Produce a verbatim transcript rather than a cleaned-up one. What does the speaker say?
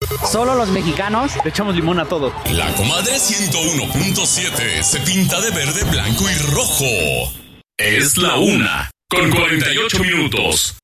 Solo los mexicanos le echamos limón a todo. La Comadre ciento uno punto siete se pinta de verde, blanco y rojo. Es la una, con cuarenta y ocho minutos.